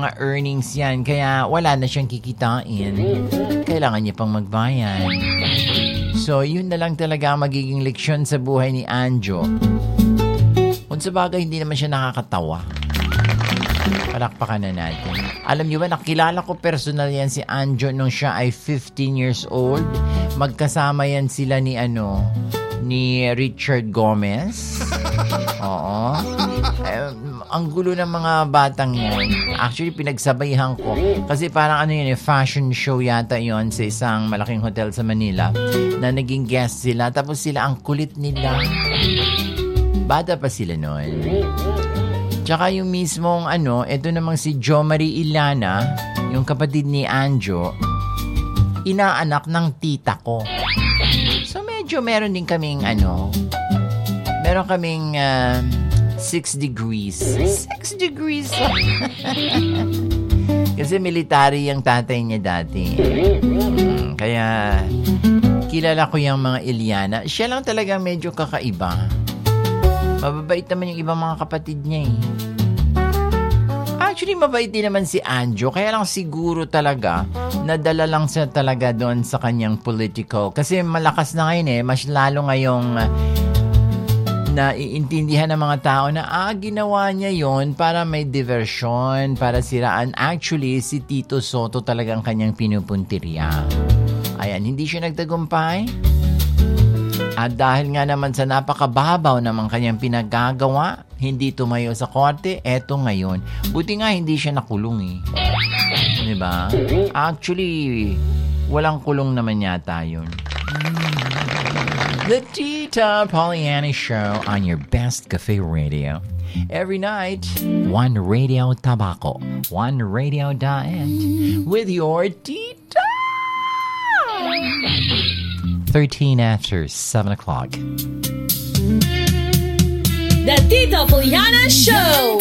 mga earnings yan. Kaya wala na siyang kikitain. Kailangan niya pang magbayad. So, yun na lang talaga ang magiging leksyon sa buhay ni Anjo. Kung sa bagay, hindi naman siya nakakatawa. Palakpakan na natin. Alam niyo ba, nakilala ko personal yan si Anjo nung siya ay 15 years old. Magkasama yan sila ni Richard Gomez. Oo. Ang gulo ng mga batang yan. Actually, pinagsabayhan ko. Kasi parang fashion show yata yon sa isang malaking hotel sa Manila na naging guest sila. Tapos sila, ang kulit nila. Bata pa sila noon. Tsaka yung mismong ito namang si Jo Marie Illana, yung kapatid ni Anjo, inaanak ng tita ko. So medyo meron din kaming meron kaming 6 degrees. 6 degrees. Kasi military yung tatay niya dati. Kaya kilala ko yung mga Illana. Siya lang talaga medyo kakaiba. Mababait naman yung ibang mga kapatid niya eh. Actually, mabait din naman si Anjo. Kaya lang siguro talaga, nadala lang siya talaga doon sa kanyang political. Kasi malakas na ngayon mas lalo ngayong naiintindihan ng mga tao na ginawa niya yon para may diversion, para siraan. Actually, si Tito Soto talagang kanyang pinupuntirya. Ayan, hindi siya nagtagumpay. At dahil nga naman sa napakababaw naman kanyang pinagagawa, hindi tumayo sa korte, eto ngayon. Buti nga hindi siya nakulong Diba? Actually, walang kulong naman yata yun. The Tita Pollyanna Show on your best cafe radio. Every night, one radio tabaco, one radio diet with your Tita. 13 after 7 o'clock. The Tita Pollyanna Show.